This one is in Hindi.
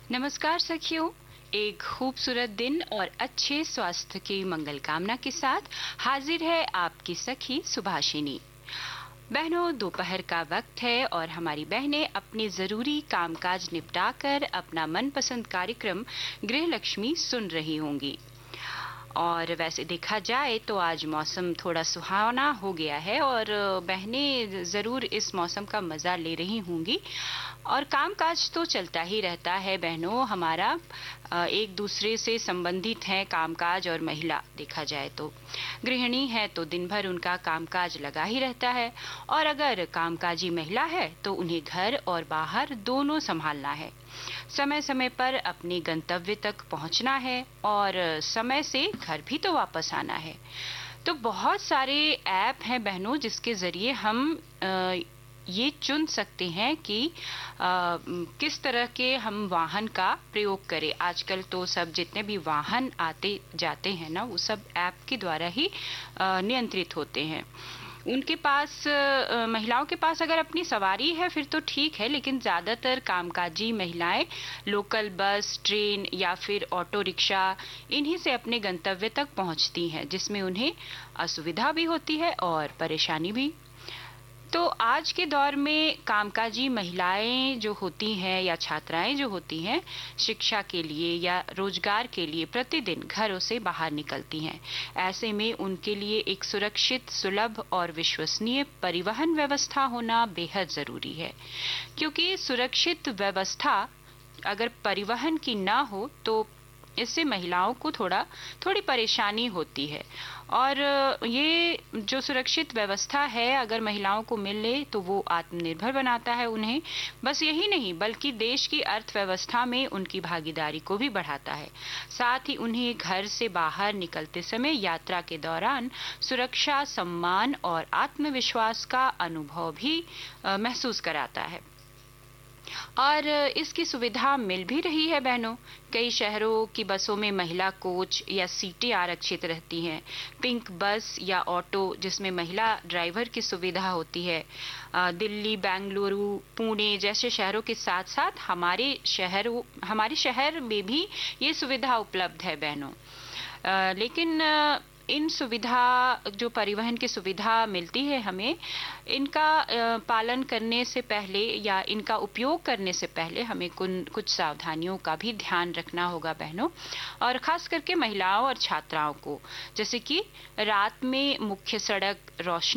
नमस्कार सखियों। एक खूबसूरत दिन और अच्छे स्वास्थ्य की मंगल कामना के साथ हाजिर है आपकी सखी सुभाषिनी। बहनों, दोपहर का वक्त है और हमारी बहनें अपने जरूरी कामकाज निपटाकर अपना मनपसंद कार्यक्रम गृह लक्ष्मी सुन रही होंगी। और वैसे देखा जाए तो आज मौसम थोड़ा सुहावना हो गया है और बहनें ज़रूर इस मौसम का मज़ा ले रही होंगी। और कामकाज तो चलता ही रहता है बहनों, हमारा एक दूसरे से संबंधित है कामकाज और महिला। देखा जाए तो गृहिणी है तो दिन भर उनका कामकाज लगा ही रहता है, और अगर कामकाजी महिला है तो उन्हें घर और बाहर दोनों संभालना है। समय समय पर अपने गंतव्य तक पहुंचना है और समय से घर भी तो वापस आना है। तो बहुत सारे ऐप हैं बहनों जिसके जरिए हम ये चुन सकते हैं कि किस तरह के हम वाहन का प्रयोग करें। आजकल तो सब जितने भी वाहन आते जाते हैं ना, वो सब ऐप के द्वारा ही नियंत्रित होते हैं। उनके पास महिलाओं के पास अगर अपनी सवारी है फिर तो ठीक है, लेकिन ज़्यादातर कामकाजी महिलाएं लोकल बस, ट्रेन या फिर ऑटो रिक्शा इन्हीं से अपने गंतव्य तक पहुंचती हैं, जिसमें उन्हें असुविधा भी होती है और परेशानी भी। तो आज के दौर में कामकाजी महिलाएं जो होती हैं या छात्राएं जो होती हैं, शिक्षा के लिए या रोजगार के लिए प्रतिदिन घरों से बाहर निकलती हैं। ऐसे में उनके लिए एक सुरक्षित, सुलभ और विश्वसनीय परिवहन व्यवस्था होना बेहद जरूरी है। क्योंकि सुरक्षित व्यवस्था अगर परिवहन की ना हो तो इससे महिलाओं को थोड़ी परेशानी होती है। और ये जो सुरक्षित व्यवस्था है अगर महिलाओं को मिले तो वो आत्मनिर्भर बनाता है उन्हें। बस यही नहीं बल्कि देश की अर्थव्यवस्था में उनकी भागीदारी को भी बढ़ाता है। साथ ही उन्हें घर से बाहर निकलते समय यात्रा के दौरान सुरक्षा, सम्मान और आत्मविश्वास का अनुभव भी महसूस कराता है। और इसकी सुविधा मिल भी रही है बहनों। कई शहरों की बसों में महिला कोच या सीटें आरक्षित रहती हैं। पिंक बस या ऑटो जिसमें महिला ड्राइवर की सुविधा होती है। दिल्ली, बेंगलुरु, पुणे जैसे शहरों के साथ साथ हमारे शहर में भी ये सुविधा उपलब्ध है बहनों। लेकिन इन सुविधा जो परिवहन की सुविधा मिलती है हमें, इनका पालन करने से पहले या इनका उपयोग करने से पहले हमें कुछ सावधानियों का भी ध्यान रखना होगा बहनों। और खास करके महिलाओं और छात्राओं को, जैसे कि रात में मुख्य सड़क रोशनी